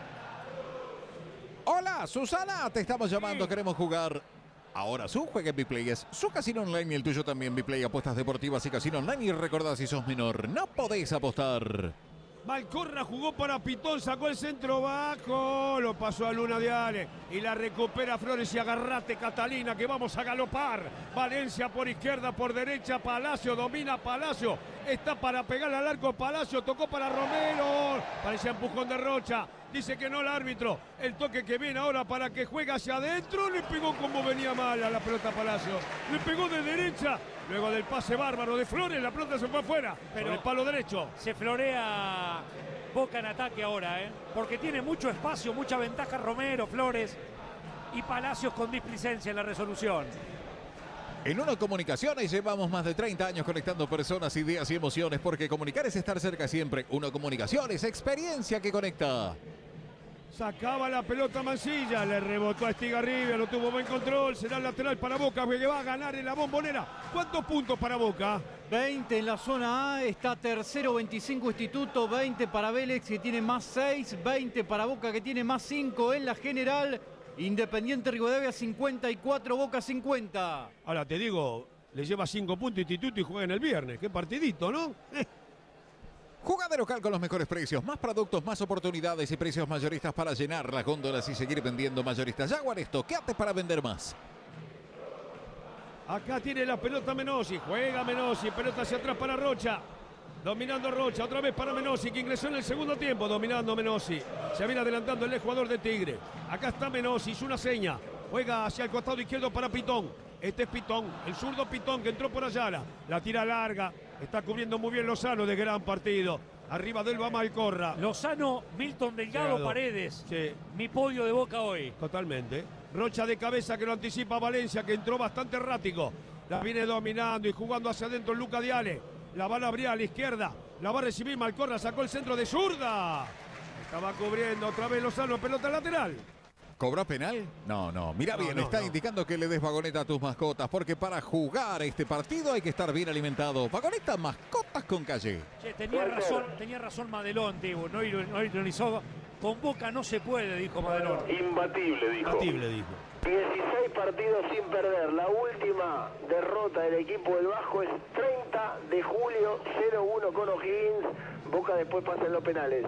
Hola, Susana, te estamos llamando, queremos jugar. Ahora su juega en Biplay, es su casino online y el tuyo también. Biplay, apuestas deportivas y casino online. Y recordá, si sos menor, no podés apostar. Malcorra jugó para Pitón, sacó el centro bajo, lo pasó a Luna de Ale y la recupera Flores y agarrate Catalina que vamos a galopar. Valencia por izquierda, por derecha, Palacio, domina Palacio, está para pegar al arco Palacio, tocó para Romero, parecía empujón de Rocha, dice que no el árbitro, el toque que viene ahora para que juegue hacia adentro, le pegó como venía mal a la pelota Palacio, le pegó de derecha. Luego del pase bárbaro de Flores, la pelota se fue afuera, pero Pero el palo derecho. se florea Boca en ataque ahora, ¿eh? Porque tiene mucho espacio, mucha ventaja Romero, Flores y Palacios con displicencia en la resolución. En Uno Comunicaciones llevamos más de treinta años conectando personas, ideas y emociones, porque comunicar es estar cerca siempre. Uno Comunicaciones, experiencia que conecta. Sacaba la pelota Mancilla, le rebotó a Estigarribia, lo tuvo buen control, será el lateral para Boca, que va a ganar en la Bombonera. ¿Cuántos puntos para Boca? veinte en la zona A, está tercero, veinticinco Instituto, veinte para Vélez que tiene más seis, veinte para Boca que tiene más cinco en la general. Independiente Rivadavia cincuenta y cuatro, Boca cincuenta. Ahora te digo, le lleva cinco puntos Instituto y juega en el viernes. Qué partidito, ¿no? Eh. Jugada local con los mejores precios, más productos, más oportunidades y precios mayoristas para llenar las góndolas y seguir vendiendo mayoristas. Jaguar esto, quédate para vender más. Acá tiene la pelota Menossi, juega Menossi, pelota hacia atrás para Rocha. Dominando Rocha, otra vez para Menossi, que ingresó en el segundo tiempo, dominando Menossi. Se viene adelantando el jugador de Tigre. Acá está Menossi, hizo una seña. Juega hacia el costado izquierdo para Pitón. Este es Pitón, el zurdo Pitón que entró por Ayala. La tira larga, está cubriendo muy bien Lozano de gran partido. Arriba del va Malcorra. Lozano, Milton Delgado, Delgado. Paredes. Sí. Mi podio de Boca hoy. Totalmente. Rocha de cabeza que lo anticipa Valencia, que entró bastante errático. La viene dominando y jugando hacia adentro Luca Diale. La van a abrir a la izquierda. La va a recibir Malcorra, sacó el centro de zurda. Estaba cubriendo otra vez Lozano, pelota lateral. ¿Cobra penal? No, no. Mira No, bien, no, está no. indicando que le des vagoneta a tus mascotas, porque para jugar este partido hay que estar bien alimentado. Vagoneta, mascotas con calle. Che, tenía Walter. razón, tenía razón Madelón, Tibu, no, iro- no ironizó. Con Boca no se puede, dijo Madelón. Imbatible, dijo. Batible, dijo. dieciséis partidos sin perder. La última derrota del equipo del Vasco es treinta de julio, cero uno con O'Higgins. Boca después pasa en los penales.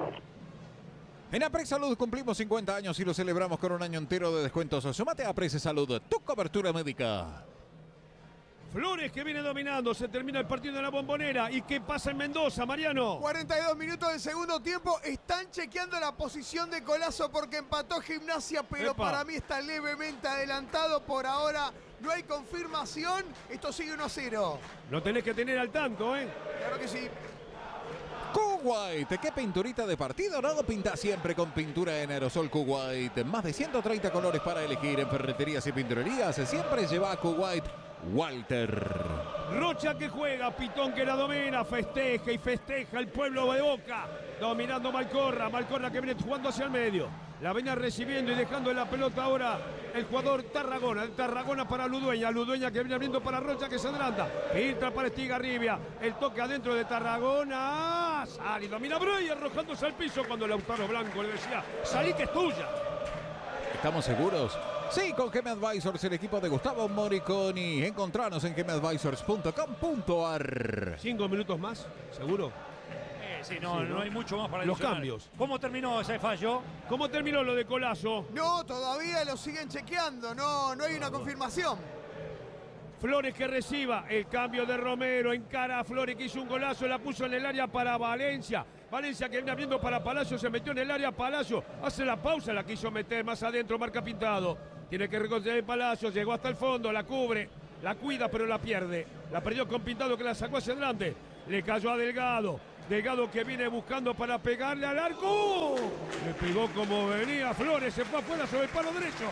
En Apres Salud cumplimos cincuenta años y lo celebramos con un año entero de descuentos. Sumate a Apres Salud, tu cobertura médica. Flores que viene dominando, se termina el partido de la Bombonera. ¿Y qué pasa en Mendoza, Mariano? cuarenta y dos minutos del segundo tiempo. Están chequeando la posición de Colazo porque empató Gimnasia, pero Epa. para mí está levemente adelantado. Por ahora no hay confirmación. Esto sigue uno a cero. Lo tenés que tener al tanto, ¿eh? Claro que sí. Kuwait, qué pinturita de partido, ¿no? Pinta siempre con pintura en aerosol Kuwait. Más de ciento treinta colores para elegir en ferreterías y pinturerías. Siempre lleva a Kuwait Walter. Rocha que juega, Pitón que la domina, festeja y festeja el pueblo de Boca. Dominando Malcorra, Malcorra que viene jugando hacia el medio. La viene recibiendo y dejando en la pelota ahora el jugador Tarragona. El Tarragona para Ludueña. Ludueña que viene abriendo para Rocha que se adelanta. Filtra para Estigarribia. El toque adentro de Tarragona. Sale y domina Brey arrojándose al piso cuando Lautaro Blanco le decía: salí que es tuya. ¿Estamos seguros? Sí, con G M Advisors, el equipo de Gustavo Moriconi. Encontranos en g m advisors punto com punto a r. Cinco minutos más, seguro. Eh, sí, no, Sí, no, ¿no? hay mucho más para Los adicionar. cambios. ¿Cómo terminó ese fallo? ¿Cómo terminó lo de Colazo? No, todavía lo siguen chequeando, no, no hay una confirmación. Flores que reciba el cambio de Romero, encara a Flores que hizo un golazo, la puso en el área para Valencia. Valencia que viene abriendo para Palacio, se metió en el área Palacio, hace la pausa, la quiso meter más adentro, marca Pintado. Tiene que recoger el Palacio, llegó hasta el fondo, la cubre, la cuida pero la pierde. La perdió con Pintado que la sacó hacia adelante, le cayó a Delgado. Delgado que viene buscando para pegarle al arco. Le pegó como venía Flores, se fue afuera sobre el palo derecho.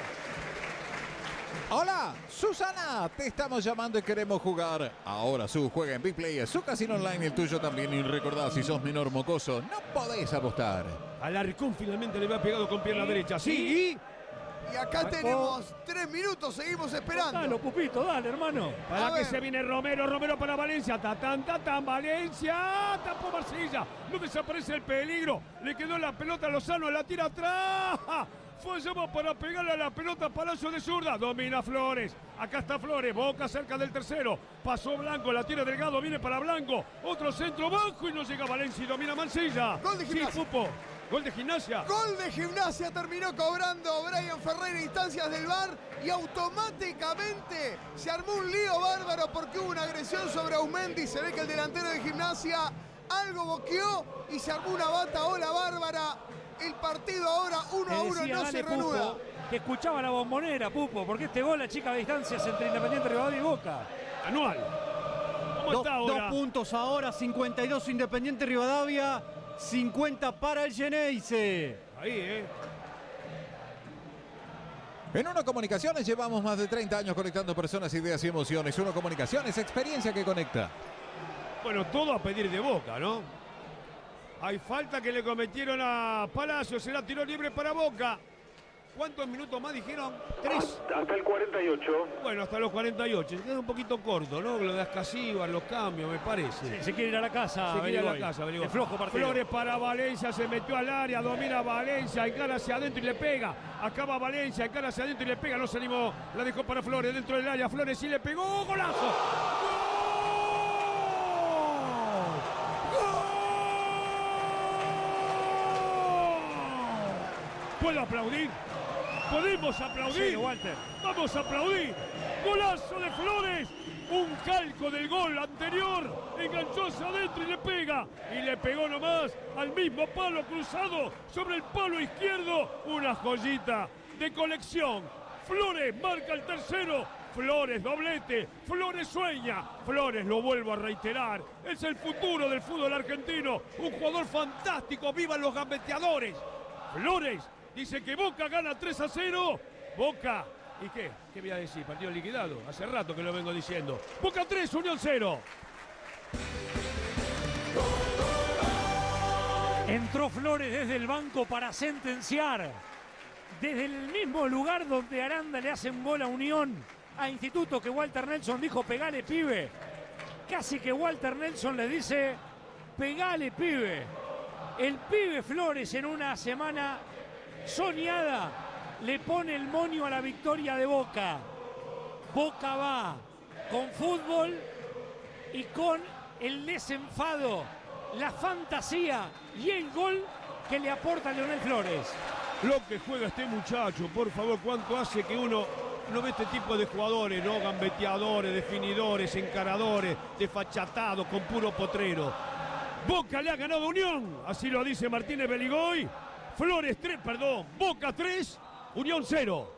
Hola, Susana, te estamos llamando y queremos jugar. Ahora Su juega en Bplay, su casino online, el tuyo también. Y recordad, si sos menor mocoso, no podés apostar. Alarcón finalmente le había pegado con pierna derecha. Sí, y Y acá tenemos tres minutos, seguimos esperando. Dale, Pupito, dale, hermano. para A que ver. se viene Romero, Romero para Valencia. Tatán, tatán, Valencia. Tapó Marsella. No desaparece el peligro. Le quedó la pelota a Lozano, la tira atrás. Fue llama para pegarle a la pelota a Palacio de zurda. Domina Flores. Acá está Flores. Boca cerca del tercero. Pasó Blanco. La tira Delgado. Viene para Blanco. Otro centro bajo y no llega Valencia y domina Mansilla. Gol de Sí, Gimnasia. Pupo. Gol de Gimnasia. Gol de Gimnasia terminó cobrando Brian Ferreira, instancias del V A R, y automáticamente se armó un lío bárbaro porque hubo una agresión sobre Aumendi. Se ve que el delantero de Gimnasia algo boqueó y se armó una bata ola bárbara. El partido ahora uno a Te uno decía, no dale, se reanuda. Pupo, que escuchaba la bombonera, Pupo, porque este gol achica distancias entre Independiente Rivadavia y Boca. Anual. ¿Cómo Do- está dos ahora? puntos ahora, cincuenta y dos Independiente Rivadavia, cincuenta para el Geneise. Ahí, ¿eh? En Uno Comunicaciones llevamos más de treinta años conectando personas, ideas y emociones. Uno Comunicaciones, experiencia que conecta. Bueno, todo a pedir de Boca, ¿no? Hay falta que le cometieron a Palacio, será tiro libre para Boca. ¿Cuántos minutos más dijeron? Tres. Hasta el cuarenta y ocho. Bueno, hasta los cuarenta y ocho. Se queda un poquito corto, ¿no? Lo de Ascasíbar, los cambios, me parece. Se quiere ir a la casa, Se quiere ir a la Beligoy. casa, Beligoy. Es flojo partido. Flores para Valencia, se metió al área, domina Valencia, encara hacia adentro y le pega. Acaba Valencia, encara hacia adentro y le pega, no se animó. La dejó para Flores, dentro del área. Flores sí le pegó, golazo. ¿Puedo aplaudir? ¿Podemos aplaudir? Sí, Walter. Vamos a aplaudir. Golazo de Flores. Un calco del gol anterior. Enganchó hacia adentro y le pega. Y le pegó nomás al mismo palo cruzado sobre el palo izquierdo. Una joyita de colección. Flores marca el tercero. Flores doblete. Flores sueña. Flores, lo vuelvo a reiterar, es el futuro del fútbol argentino. Un jugador fantástico. ¡Vivan los gambeteadores! Flores dice que Boca gana tres a cero. Boca, ¿y qué? ¿Qué voy a decir? Partido liquidado. Hace rato que lo vengo diciendo. Boca tres, Unión cero. Entró Flores desde el banco para sentenciar. Desde el mismo lugar donde Aranda le hace un gol a Unión, a Instituto, que Walter Nelson dijo, pegale, pibe. Casi que Walter Nelson le dice, pegale, pibe. El pibe Flores, en una semana soñada, le pone el moño a la victoria de Boca. Boca va con fútbol y con el desenfado, la fantasía y el gol que le aporta Leonel Flores. Lo que juega este muchacho, por favor, cuánto hace que uno no ve este tipo de jugadores, ¿no? Gambeteadores, definidores, encaradores, desfachatados, con puro potrero. Boca le ha ganado a Unión, así lo dice Martínez Beligoy. Flores tres, perdón, Boca tres, Unión cero.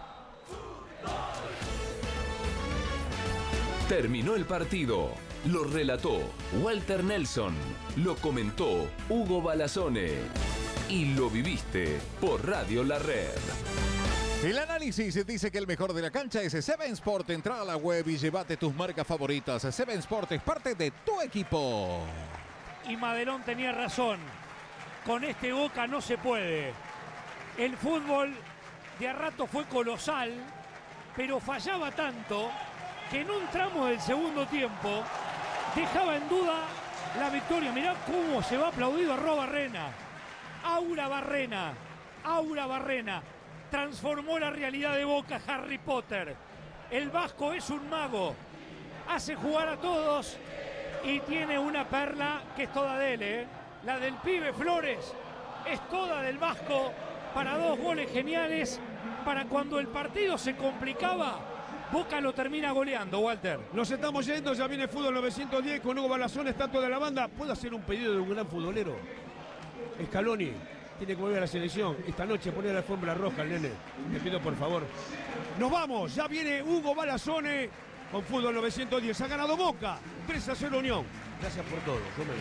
Terminó el partido. Lo relató Walter Nelson. Lo comentó Hugo Balazone. Y lo viviste por Radio La Red. El análisis dice que el mejor de la cancha es Seven Sport. Entra a la web y llévate tus marcas favoritas. Seven Sport es parte de tu equipo. Y Madelón tenía razón. Con este Boca no se puede. El fútbol de a rato fue colosal, pero fallaba tanto que en un tramo del segundo tiempo dejaba en duda la victoria. Mirá cómo se va aplaudido a Ro Barrena. Aura Barrena. Aura Barrena. transformó la realidad de Boca, Harry Potter. El vasco es un mago, hace jugar a todos y tiene una perla que es toda de él, ¿eh? La del pibe Flores es toda del vasco para dos goles geniales, para cuando el partido se complicaba, Boca lo termina goleando, Walter. Nos estamos yendo, ya viene Fútbol novecientos diez con Hugo Balazón, está toda la banda. ¿Puedo hacer un pedido de un gran futbolero? Scaloni tiene que volver a la selección. Esta noche poner la alfombra roja al nene. Te pido por favor. Nos vamos, ya viene Hugo Balazone con Fútbol novecientos diez. Ha ganado Boca, tres a cero Unión. Gracias por todo. Yo me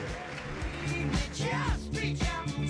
voy.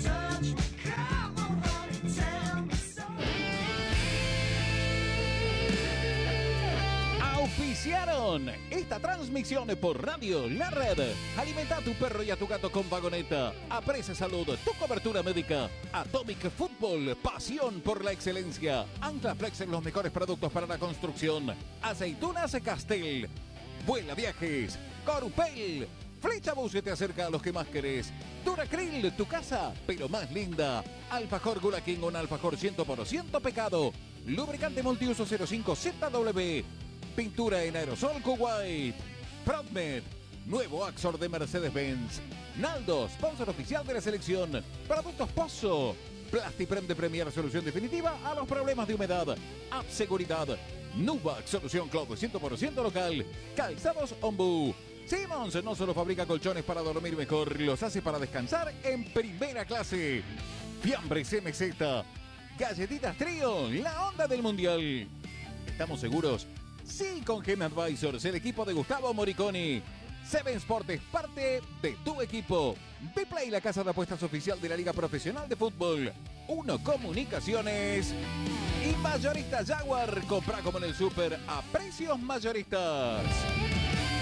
Auspiciaron esta transmisión por Radio La Red. Alimenta a tu perro y a tu gato con Vagoneta. Aprecia Salud, tu cobertura médica. Atomic Football, pasión por la excelencia. Anclaflex en los mejores productos para la construcción. Aceitunas Castel. Vuela Viajes. Corupel. Flechabús que te acerca a los que más querés. Duracril, tu casa, pero más linda. Alfajor Gula King, un alfajor cien por ciento pecado. Lubricante multiuso cero cinco Z W. Pintura en aerosol Kuwait. ProdMed, nuevo Axor de Mercedes-Benz. Naldo, sponsor oficial de la selección. Productos Pozo. Plastiprem de Premier, solución definitiva a los problemas de humedad. App Seguridad. Nubac, solución cloud cien por ciento local. Calzados Ombu. Simmons no solo fabrica colchones para dormir mejor, los hace para descansar en primera clase. Fiambres M Z. Galletitas Trío, la onda del mundial. ¿Estamos seguros? Sí, con Gem Advisors, el equipo de Gustavo Moriconi. Seven Sport es parte de tu equipo. Bplay, la casa de apuestas oficial de la Liga Profesional de Fútbol. Uno Comunicaciones. Y Mayorista Jaguar, compra como en el súper a precios mayoristas.